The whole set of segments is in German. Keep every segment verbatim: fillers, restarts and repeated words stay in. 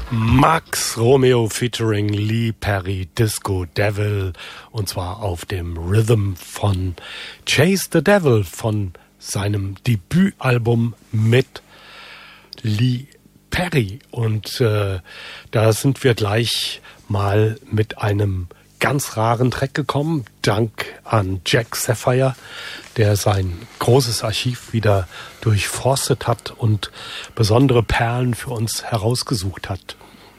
Max Romeo featuring Lee Perry, Disco Devil, und zwar auf dem Rhythm von Chase the Devil von seinem Debütalbum mit Lee Perry. Und äh, da sind wir gleich mal mit einem ganz raren Track gekommen, dank an Jack Sapphire, der sein großes Archiv wieder durchforstet hat und besondere Perlen für uns herausgesucht hat.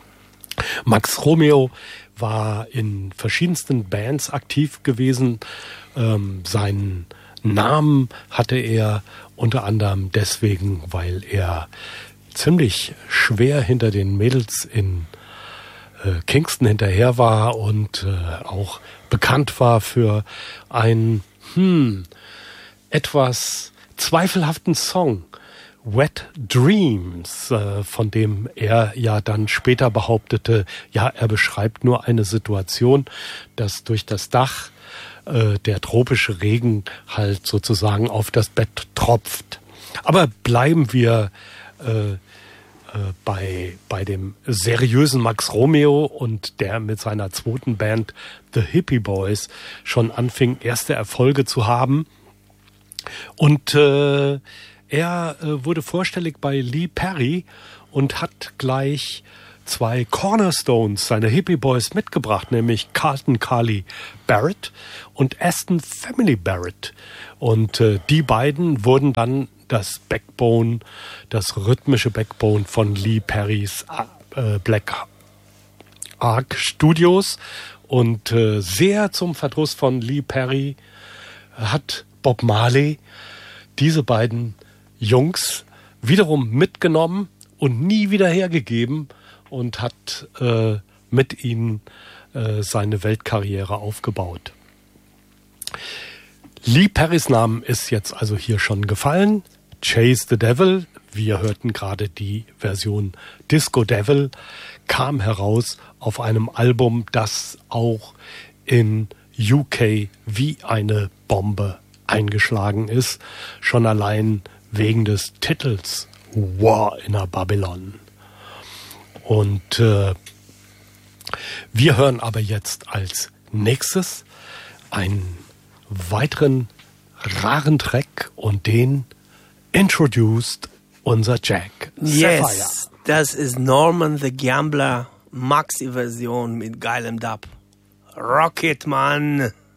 Max Romeo war in verschiedensten Bands aktiv gewesen. Ähm, seinen Namen hatte er unter anderem deswegen, weil er ziemlich schwer hinter den Mädels in Kingston hinterher war und äh, auch bekannt war für einen hm, etwas zweifelhaften Song, Wet Dreams, äh, von dem er ja dann später behauptete, ja, er beschreibt nur eine Situation, dass durch das Dach äh, der tropische Regen halt sozusagen auf das Bett tropft. Aber bleiben wir äh, Bei, bei dem seriösen Max Romeo, und der mit seiner zweiten Band The Hippie Boys schon anfing, erste Erfolge zu haben. Und äh, er äh, wurde vorstellig bei Lee Perry und hat gleich zwei Cornerstones seiner Hippie Boys mitgebracht, nämlich Carlton Carly Barrett und Aston Family Barrett. Und äh, die beiden wurden dann das Backbone, das rhythmische Backbone von Lee Perrys äh, Black Ark Studios. Und äh, sehr zum Verdruss von Lee Perry hat Bob Marley diese beiden Jungs wiederum mitgenommen und nie wieder hergegeben und hat äh, mit ihnen äh, seine Weltkarriere aufgebaut. Lee Perrys Name ist jetzt also hier schon gefallen. Chase the Devil, wir hörten gerade die Version Disco Devil, kam heraus auf einem Album, das auch in U K wie eine Bombe eingeschlagen ist, schon allein wegen des Titels War in a Babylon. Und äh, wir hören aber jetzt als nächstes einen weiteren raren Track, und den introduced unser Jack Sapphire. Yes, das ist Norman the Gambler Maxi-Version mit geilem Dub. Rocket, Mann!